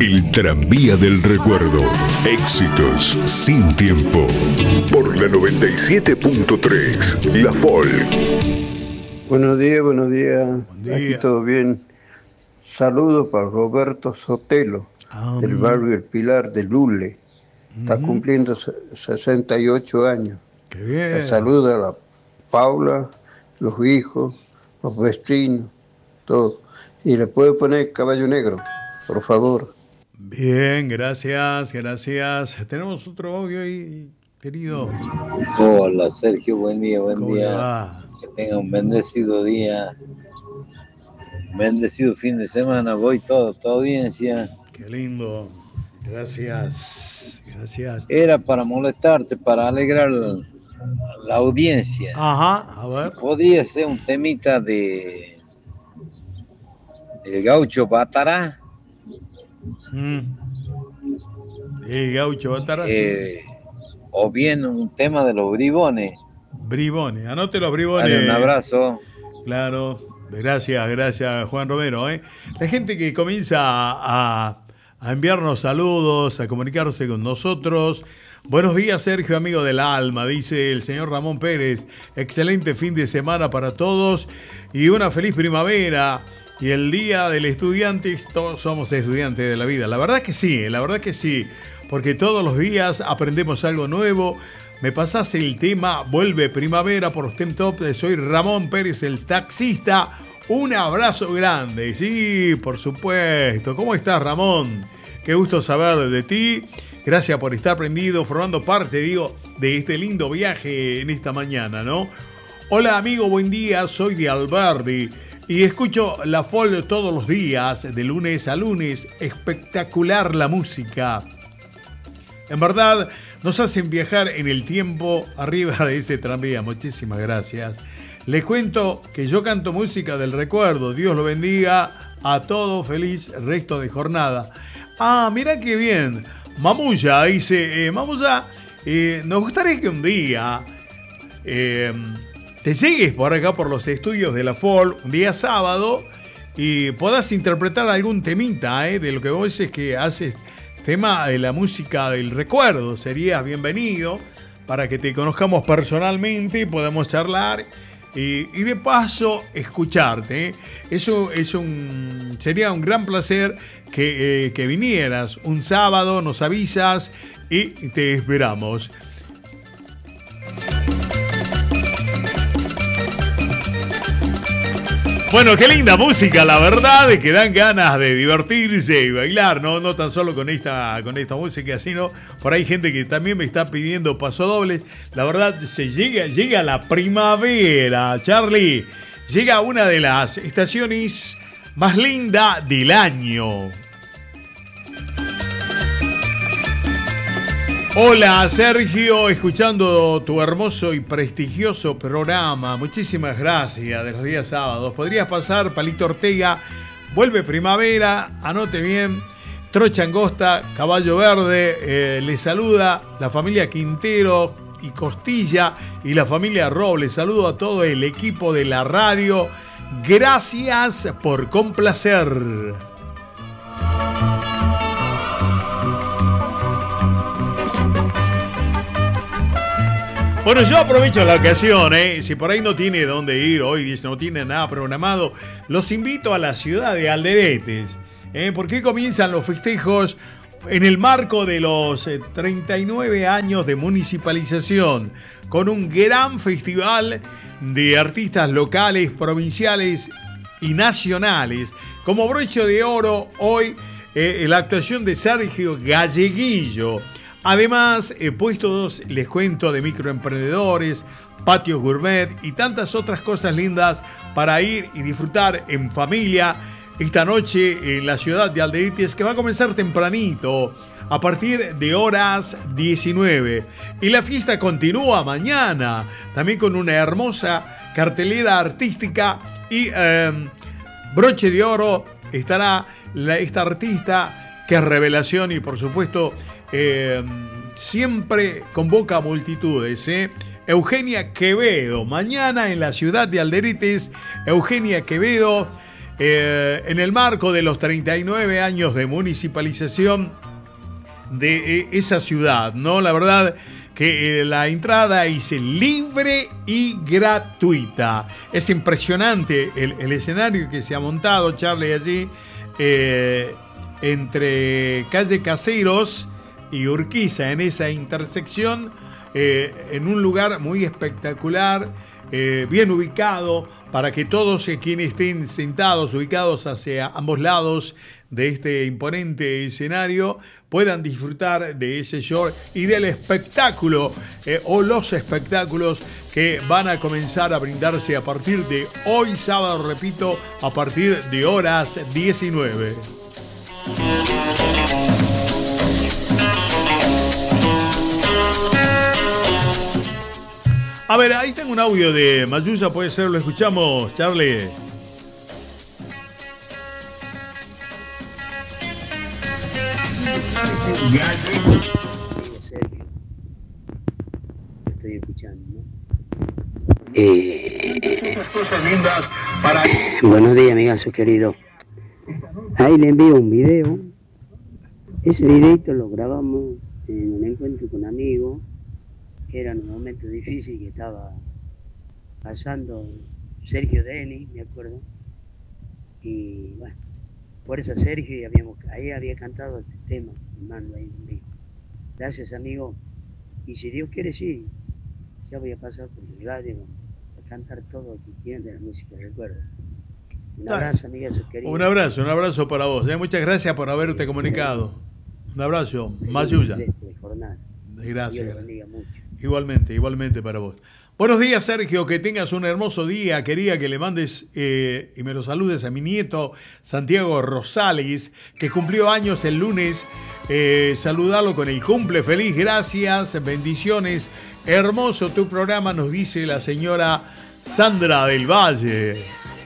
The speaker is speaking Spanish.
El tranvía del recuerdo. Éxitos sin tiempo. Por la 97.3, La Folk. Buenos días, buenos días. Buen día. Aquí todo bien. Saludos para Roberto Sotelo, del barrio El Pilar de Lule. Está cumpliendo 68 años. Qué bien. Saludos a la Paula, los hijos, los vecinos, todo. Y le puede poner Caballo Negro, por favor. Bien, gracias. Tenemos otro audio ahí, querido. Hola Sergio, buen día, ¿Cómo le va? Que tenga un bendecido día, un bendecido fin de semana. Voy toda audiencia. Qué lindo. Gracias. Era para molestarte, para alegrar la audiencia. Ajá, a ver. Si podía ser un temita del Gaucho Batará. El Gaucho Batará, sí. O bien un tema de los Bribones. Bribones, anote los Bribones. Dale un abrazo. Claro, gracias Juan Romero. La gente que comienza a enviarnos saludos, a comunicarse con nosotros. Buenos días, Sergio, amigo del alma, dice el señor Ramón Pérez. Excelente fin de semana para todos y una feliz primavera. Y el día del estudiante, todos somos estudiantes de la vida. La verdad que sí, porque todos los días aprendemos algo nuevo. Me pasás el tema Vuelve Primavera por Stem Top. Soy Ramón Pérez, el taxista. Un abrazo grande. Sí, por supuesto. ¿Cómo estás, Ramón? Qué gusto saber de ti. Gracias por estar prendido, formando parte, de este lindo viaje en esta mañana, ¿no? Hola, amigo, buen día. Soy de Alberdi y escucho La Folk todos los días, de lunes a lunes. Espectacular la música. En verdad, nos hacen viajar en el tiempo arriba de ese tranvía. Muchísimas gracias. Les cuento que yo canto música del recuerdo. Dios lo bendiga a todos. Feliz resto de jornada. Ah, mira qué bien. Mamuya dice, Mamuya, nos gustaría que un día te llegues por acá por los estudios de La Folk, un día sábado, y puedas interpretar algún temita, de lo que vos dices que haces tema de la música del recuerdo. Serías bienvenido para que te conozcamos personalmente y podamos charlar y de paso escucharte. Eso sería un gran placer que vinieras un sábado, nos avisas y te esperamos. Bueno, qué linda música, la verdad, de que dan ganas de divertirse y bailar, no tan solo con esta música, sino por ahí gente que también me está pidiendo pasodobles. La verdad, llega la primavera, Charlie. Llega una de las estaciones más lindas del año. Hola, Sergio, escuchando tu hermoso y prestigioso programa. Muchísimas gracias de los días sábados. Podrías pasar, Palito Ortega, Vuelve Primavera, anote bien, Trocha Angosta, Caballo Verde, le saluda la familia Quintero y Costilla y la familia Robles. Saludo a todo el equipo de la radio. Gracias por complacer. Bueno, yo aprovecho la ocasión, si por ahí no tiene dónde ir hoy, no tiene nada programado, los invito a la ciudad de Alderetes, porque comienzan los festejos en el marco de los 39 años de municipalización, con un gran festival de artistas locales, provinciales y nacionales. Como broche de oro, hoy la actuación de Sergio Galleguillo. Además, puestos, les cuento, de microemprendedores, patios gourmet y tantas otras cosas lindas para ir y disfrutar en familia esta noche en la ciudad de Alderetes, que va a comenzar tempranito, a partir de horas 19. Y la fiesta continúa mañana, también con una hermosa cartelera artística y broche de oro estará esta artista que es revelación y por supuesto siempre convoca a multitudes. Eugenia Quevedo, mañana en la ciudad de Alderetes. Eugenia Quevedo, en el marco de los 39 años de municipalización de esa ciudad, ¿no? La verdad que la entrada es libre y gratuita. Es impresionante el escenario que se ha montado, Charlie, allí entre calle Caseros y Urquiza, en esa intersección, en un lugar muy espectacular, bien ubicado, para que todos quienes estén sentados, ubicados hacia ambos lados de este imponente escenario, puedan disfrutar de ese show y del espectáculo o los espectáculos que van a comenzar a brindarse a partir de hoy sábado, repito, a partir de horas 19. A ver, ahí tengo un audio de Mayusa, puede ser, lo escuchamos, Charlie. Sergio, estoy escuchando, ¿no? Buenos días, amigazo querido. Ahí le envío un video. Ese videito lo grabamos en un encuentro con amigos. Era un momento difícil que estaba pasando Sergio Denis, me acuerdo. Y bueno, por eso Sergio ahí había cantado este tema, el mando ahí conmigo. Gracias, amigo. Y si Dios quiere, sí, ya voy a pasar por el radio a cantar todo lo que tiene de la música, recuerda. Un abrazo, amigazo querido. Un abrazo para vos. Muchas gracias por haberte comunicado. Un abrazo, Mayuya. Gracias. Igualmente para vos. Buenos días, Sergio, que tengas un hermoso día. Quería que le mandes y me lo saludes a mi nieto Santiago Rosales, que cumplió años el lunes. Saludarlo con el cumple. Feliz, gracias, bendiciones. Hermoso tu programa, nos dice la señora Sandra del Valle.